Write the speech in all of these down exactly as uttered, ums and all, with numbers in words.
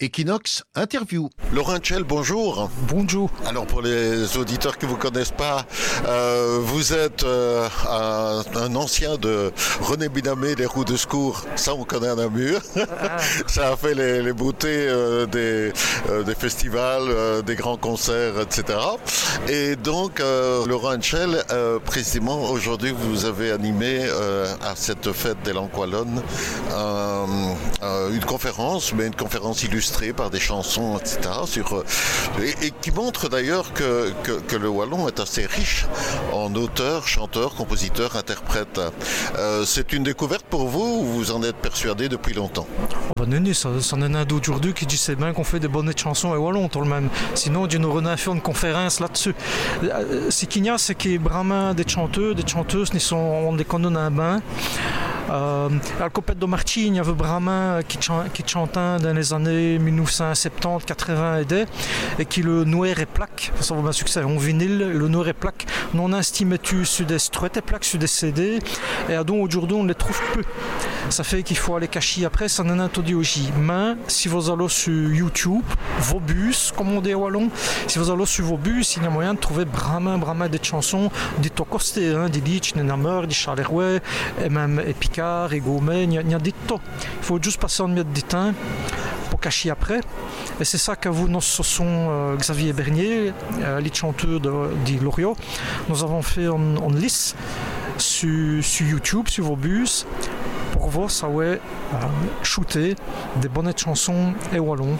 Equinox Interview. Laurent Tchel, bonjour. Bonjour. Alors pour les auditeurs qui ne vous connaissent pas, euh, vous êtes euh, un, un ancien de René Binamé des Roues de Secours. Ça, on connaît à Namur. Ah. Ça a fait les, les beautés euh, des, euh, des festivals, euh, des grands concerts, et cetera. Et donc, euh, Laurent Tchel, euh, précisément aujourd'hui, vous avez animé euh, à cette fête des Langues wallonnes euh, euh, une conférence, mais une conférence illustrée par des chansons, et cetera. Sur, et, et qui montre d'ailleurs que, que, que le wallon est assez riche en auteurs, chanteurs, compositeurs, interprètes. Euh, c'est une découverte pour vous ou vous en êtes persuadé depuis longtemps? Oh ben, ça, ça en est un d'aujourd'hui qui dit c'est bien qu'on fait des bonnes chansons et wallon tout le même. Sinon, Dieu nous a fait une conférence là-dessus. Ce qu'il y a, c'est qu'il y a vraiment des chanteurs, des chanteuses qui sont on des canons à bain. Euh, al copet de Martin, il y avait Brahmin qui, chan- qui chantait dans les années dix-neuf cent soixante-dix quatre-vingts et des et qui le noir et plaque, ça va un succès en vinyle, le noir et plaque, non estimé sur des struettes et plaques, sur des C D, et donc aujourd'hui on les trouve peu. Ça fait qu'il faut aller cacher après, ça n'en a pas dit aussi. Mais si vous allez sur YouTube, vos bus, comme on dit à Wallon, si vous allez sur vos bus, il y a moyen de trouver Brahmin, Brahmin des chansons, des Tocosté, hein, des Litch, des Namer, des Charleroi, et même Epicard, et Gaumet, il y, y a des tas. Il faut juste passer en mettre des temps pour cacher après. Et c'est ça que vous, nous, ce sont euh, Xavier Bernier, euh, les chanteurs de, de Loriot. Nous avons fait en, en lice sur, sur YouTube, sur vos bus, pour voir ça ouais, euh, shooter des bonnes chansons et wallons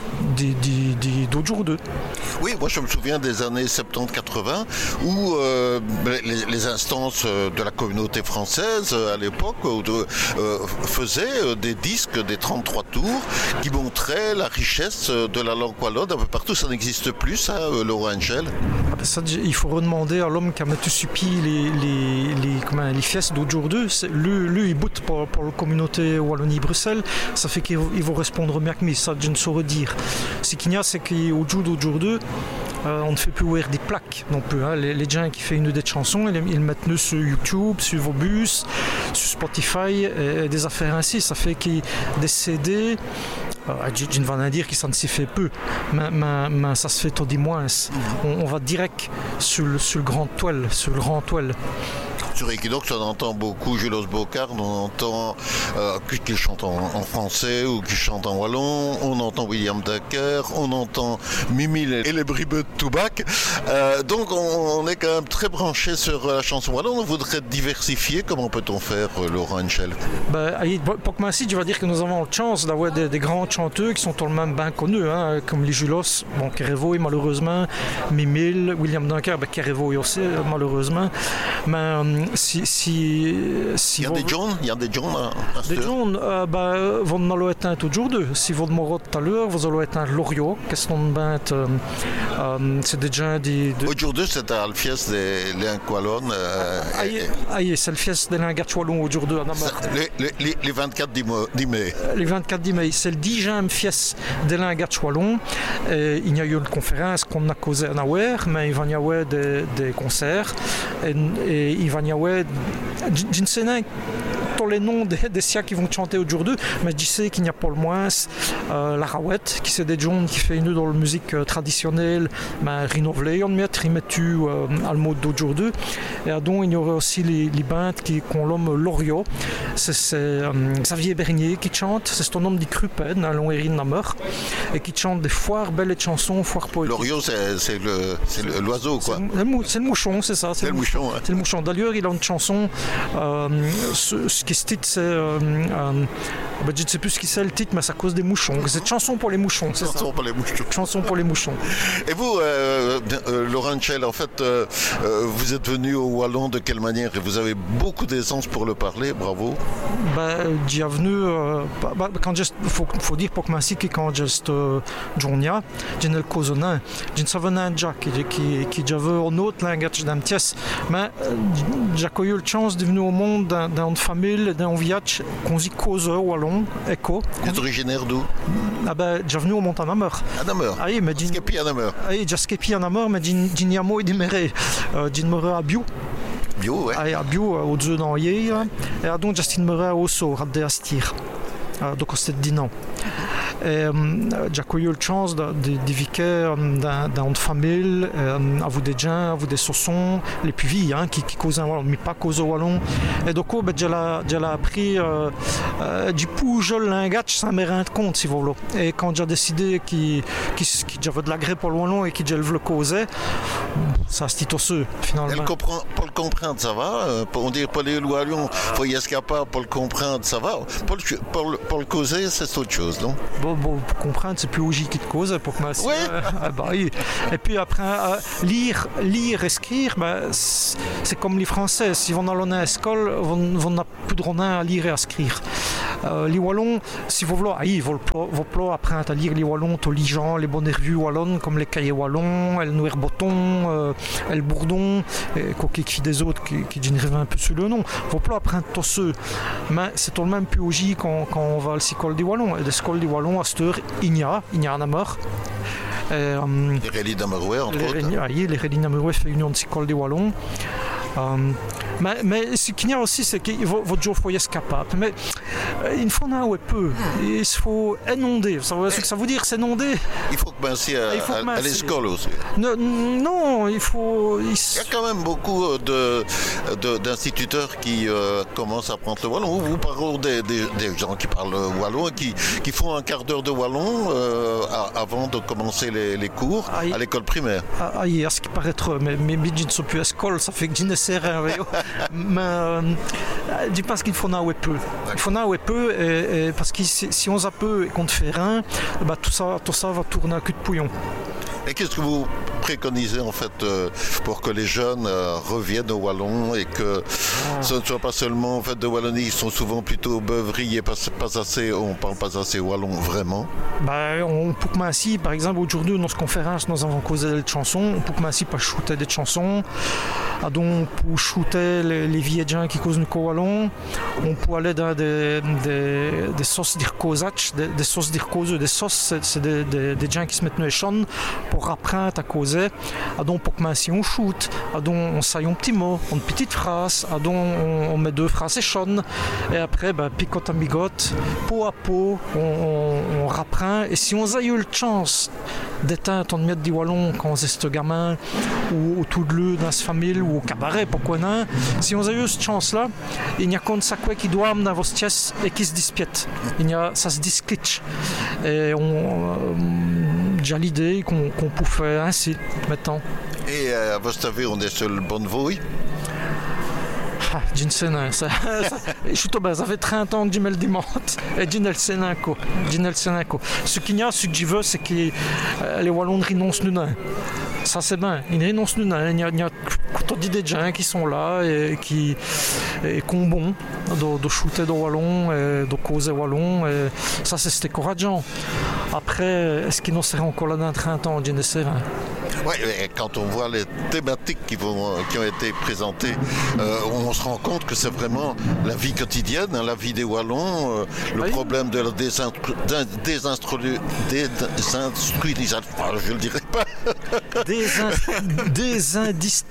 d'autres jours d'eux. Oui, moi je me souviens des années soixante-dix quatre-vingts où euh, les, les instances de la communauté française à l'époque euh, faisaient des disques, des trente-trois tours qui montraient la richesse de la langue wallonne un peu partout. Ça n'existe plus, ça, Laurent Tchel? Ça, il faut redemander à l'homme qui a mis sur pied les, les, les, comment, les fiestes d'aujourd'hui. Lui, lui, il boute pour, pour la communauté Wallonie-Bruxelles. Ça fait qu'il va répondre mieux que moi. Ça, je ne saurais dire. Ce qu'il y a, c'est qu'au jour d'aujourd'hui, euh, on ne fait plus ouvrir des plaques non plus. Hein. Les, les gens qui font une des chansons, ils, ils mettent nous sur YouTube, sur vos bus, sur Spotify, et, et des affaires ainsi. Ça fait qu'il y a des C D. Euh, je ne vais pas dire que ça ne s'y fait peu, mais, mais, mais ça se fait tout du moins. On, on va direct sur le, sur le grand toile, sur le grand toile. Sur Equinox, on entend beaucoup Julos Bocard, on entend euh, qui chante en, en français ou qui chante en wallon, on entend William Dacker, on entend Mimile et les bribeux de Toubac. Euh, donc on, on est quand même très branché sur la chanson wallon. On voudrait diversifier. Comment peut-on faire, Laurent Tchel? Ben, pour que ainsi, je vais dire que nous avons la chance d'avoir des, des grands chanteurs qui sont tout le même bien connus, hein, comme les Julos, bon, Kerevoy malheureusement, Mimile, William Dacker, ben, Kerevoy aussi malheureusement. Mais Si, si, si il y a vous... des John, il y a des John à, à des John, euh, bah, vous n'allez éteindre toujours deux. Si vous demandez tout à l'heure, vous allez éteindre Loriot, qu'est-ce qu'on bête, euh, euh, c'est des gens qui. De... Aujourd'hui, c'est à la fieste des Langues wallonnes. Euh, ah, et... c'est la fieste des Langues wallonnes aujourd'hui à Namur. Les, les, les vingt-quatre dix mai. Les vingt-quatre mai, c'est le dixième fieste des Langues wallonnes. Il y a eu une conférence qu'on a causée à Nawer, mais il va y avoir des, des concerts et, et il va y avoir je ne sais pas tous les noms des, des siens qui vont chanter aujourd'hui, mais je sais qu'il n'y a pas le moins euh, la Rawette, qui c'est des gens qui fait une dans la musique euh, traditionnelle, mais renouvelée, on met, remettu euh, à le mode d'aujourd'hui. Et donc il y aurait aussi les, les bandes qui ont l'homme Loriot, c'est, c'est euh, Xavier Bernier qui chante, c'est son homme dit Crupen, à Longuérine Namur, et qui chante des foires belles chansons, foires poétiques. Loriot, c'est, c'est, le, c'est le, l'oiseau, quoi. C'est le, c'est le mouchon, c'est ça. C'est, c'est le mouchon. mouchon hein. C'est le mouchon. D'ailleurs, il a une chanson, euh, ce, ce qui se titre, c'est. Euh, euh, bah, je ne sais plus ce qui c'est le titre, mais c'est à cause des mouchons. C'est chanson pour les mouchons, c'est chanson ça. Pour les mouchons. Chanson pour les mouchons. Et vous, euh, euh, Laurent Tchel, en fait, euh, euh, vous êtes venu au Wallon de quelle manière? Et vous avez beaucoup d'aisance pour le parler, bravo. Bah, j'y suis venu, euh, bah, quand il faut, faut dire pour que je que quand je suis Jonia, j'ai le cousin, j'ai savais un Jack qui qui qui j'avais un autre langage d'un pièce, mais j'ai eu la chance de venir au monde dans une famille, dans un village qu'on dit cause wallon, écho. Vous êtes originaire d'où? Ah ben, j'ai venu au mont à Namur. À Namur. Ah oui, mais j'ai skepi à Namur. Ah oui, j'ai skepi à Namur, mais j'ai j'ai n'y a mot et d'iméré, j'ai demeuré à Bio. Bio, ouais. Ah, à Bio, au deux dans hier, et donc j'ai demeuré au Saut, à Déastir. Donc c'était dix ans. Et j'ai eu la chance de, de, de vivre dans, dans une famille, à vous des gens, à vous des saussons, les puvis hein, qui, qui causent un wallon, mais pas causent au wallon. Et donc, ben, j'ai appris euh, euh, du pouge lingatch sans me rendre compte, si vous voulez. Et quand j'ai décidé qu'il qu qu j'avais de l'agré pour le wallon et qu'il le causait, ça se dit aussi, finalement. Comprend, pour le comprendre, ça va. On dit pour les wallons, il faut y être capable pour le comprendre, ça va. Pour le, pour le, pour le causer, c'est autre chose, non? Bon, bon, pour comprendre, c'est plus logique qui te cause pour que ma oui. euh, ah bah, oui. Et puis après, euh, lire, lire, écrire, ben, c'est comme les Français. Si on allait à l'école, on n'a plus de à lire et à écrire. Euh, les Wallons, si vous voulez, ah, ils vont apprendre à lire les Wallons, tous les gens, les bonnes revues wallonnes comme les Cahiers Wallons, le Noir Botton, euh, le Bourdon, et quoi qu'il y des autres qui, qui génèrent un peu sur le nom. Vous pouvez apprendre tous ceux. Mais c'est tout de même plus logique quand, quand on va à l'école des Wallons. Et des écoles des Wallons, à cette heure, il y a, il y a un amour. Euh, les Rélis d'Amerouet, entre les, autres. Ah, les Rélis d'Amerouet fait union de l'école des Wallons. Euh, mais, mais ce qu'il y a aussi, c'est que votre jour faut y être capable. Mais euh, il faut en peu. Il faut inonder. Ça veut, ce que ça veut dire, c'est inonder. Il faut que Vinci à, à, à l'école aussi. Non, non, il faut. Il... il y a quand même beaucoup de, de, d'instituteurs qui euh, commencent à apprendre le wallon. Vous parlez des, des, des gens qui parlent wallon et qui, qui font un quart d'heure de wallon euh, à, avant de commencer les, les cours ah, à l'école primaire. Ah, ah, à ce qui paraît trop. Mais, mais, mais je ne suis plus à l'école, ça fait que je ne sais rien. Mais euh, je pense qu'il faut en peu. Il faut en peu et, et parce que si, si on a peu et qu'on ne fait rien, bah, tout, ça, tout ça va tourner à cul de pouillon. Et qu'est-ce que vous préconisez en fait euh, pour que les jeunes euh, reviennent au wallon et que ah. ce ne soit pas seulement en fait de Wallonie, ils sont souvent plutôt beuveries et pas, pas assez, on parle pas assez wallon vraiment. Bah, on peut commencer, par exemple aujourd'hui dans notre conférence nous avons causé des chansons, on peut commencer par shooter des chansons, ah, donc pour shooter les, les vieilles gens qui causent nous wallon, on peut aller dans des, des, des sauces d'irkosach, des, des sauces d'irkose, des sauces c'est, c'est des, des, des gens qui se mettent dans les champs pour apprendre à causer, à donc pour commencer on shoot, à donc on saille un petit mot, une petite phrase, à donc on, on met deux phrases et chonne, et après ben, picote à bigote, peau à peau, on, on, on rapprend, et si on a eu la chance d'éteindre ton miette du wallon quand on est ce gamin, ou autour de lui dans sa famille, ou au cabaret, pourquoi non, si on a eu cette chance-là, il n'y a qu'un sac qui doit dans vos pièces et qui se dispiète, il y a, ça se disclitche, et on... Euh, j'ai l'idée qu'on, qu'on peut faire ainsi maintenant. Et euh, à votre avis, on est sur le bon voie? Ah, je ne sais pas. Ça, ça, je suis tombé, ça fait trente ans que je me le demande. Et je ne le sais pas. Je ne le sais pas. Ce qu'il y a, ce que je veux, c'est que euh, les Wallons renoncent nous. Ça, c'est bien. Ils renoncent nous. Il y a, il y a tout des gens qui sont là et qui sont bons de, de shooter de Wallon et de causer Wallon. Et ça, c'est, c'est encourageant. Après, est-ce qu'ils n'en seraient encore là dans trente ans? Je ne sais pas. Oui, quand on voit les thématiques qui, vont, qui ont été présentées, euh, on se rend compte que c'est vraiment la vie quotidienne, hein, la vie des Wallons, euh, le oui. problème de la désinstruisation, je ne le dirai pas. Désindustrialisation,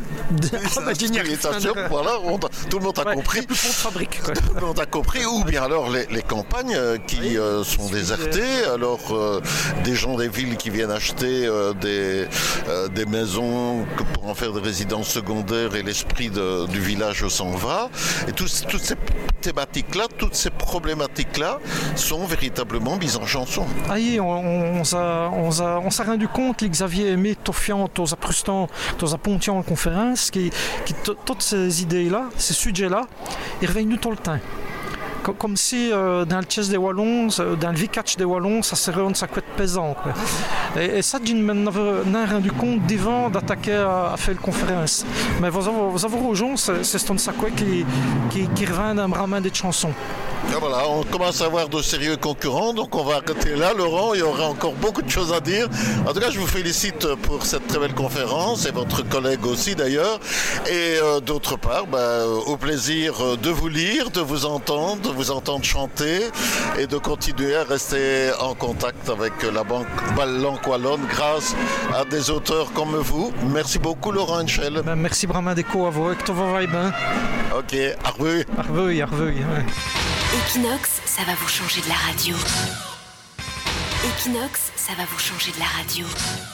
voilà, on, tout le monde a ouais, compris. Plus de fabrique, quoi. Tout le monde a compris, ou bien alors les, les campagnes euh, qui oui, euh, sont désertées, alors euh, des gens des villes qui viennent acheter euh, des... Euh, des maisons pour en faire des résidences secondaires et l'esprit de, du village s'en va. Et tout, toutes ces thématiques-là, toutes ces problématiques-là sont véritablement mises en chanson. Ah oui, on, on, on, s'est, on, s'est, on s'est rendu compte que Xavier aimait Toffiant, aux Aprustan, aux Pontian en conférence, qui, qui t- toutes ces idées-là, ces sujets-là, ils reviennent nous tout le temps. Comme si euh, dans le chess des Wallons, dans le vicatch des Wallons, ça serait un sacré pesant. Quoi. Et, et ça, je m'en ai rendu compte d'avant d'attaquer à, à faire la conférence. Mais vous avez, vous avez aux gens, c'est, c'est un sacré qui, qui, qui revient d'un bras des chansons. Et voilà, on commence à avoir de sérieux concurrents, donc on va arrêter là. Laurent, il y aura encore beaucoup de choses à dire. En tout cas, je vous félicite pour cette très belle conférence, et votre collègue aussi d'ailleurs. Et euh, d'autre part, bah, au plaisir de vous lire, de vous entendre, de vous entendre chanter et de continuer à rester en contact avec la banque Langue Wallonne grâce à des auteurs comme vous. Merci beaucoup, Laurent Henschel. Ben, merci vraiment Déco à vous, et que tout va bien. Ok, arveux. Arveux, arveux. Ouais. Equinox, ça va vous changer de la radio. Equinox, ça va vous changer de la radio.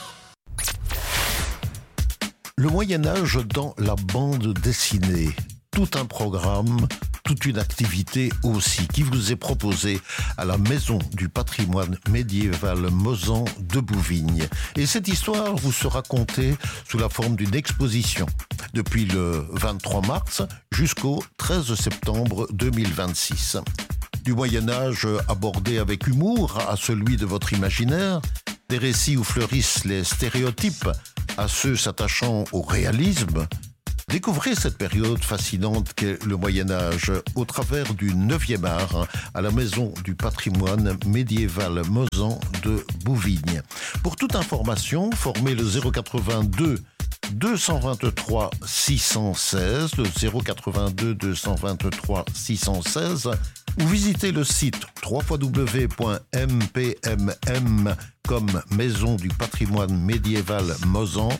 Le Moyen-Âge dans la bande dessinée. Tout un programme, toute une activité aussi qui vous est proposée à la Maison du patrimoine médiéval Mozan de Bouvignes. Et cette histoire vous sera contée sous la forme d'une exposition depuis le vingt-trois mars jusqu'au treize septembre deux mille vingt-six. Du Moyen-Âge abordé avec humour à celui de votre imaginaire, des récits où fleurissent les stéréotypes à ceux s'attachant au réalisme. Découvrez cette période fascinante qu'est le Moyen-Âge au travers du neuvième art à la Maison du patrimoine médiéval Mozan de Bouvignes. Pour toute information, formez le zéro quatre-vingt-deux deux cent vingt-trois six cent seize, le zéro quatre-vingt-deux deux cent vingt-trois six cent seize, ou visitez le site w w w point m p m m comme Maison du patrimoine médiéval Mozan.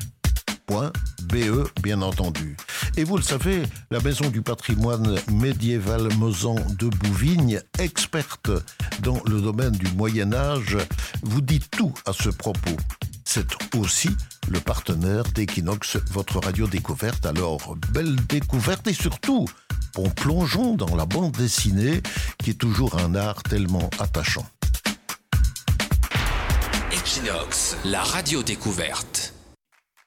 .be bien entendu. Et vous le savez, la Maison du patrimoine médiéval Mozan de Bouvignes, experte dans le domaine du Moyen-Âge, vous dit tout à ce propos. C'est aussi le partenaire d'Equinox, votre radio découverte. Alors, belle découverte et surtout, on plongeons dans la bande dessinée qui est toujours un art tellement attachant. Equinox, la radio découverte.